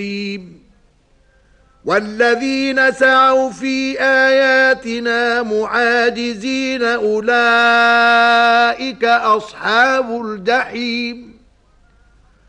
والذين سعوا في آياتنا معاجزين أولئك أصحاب الجحيم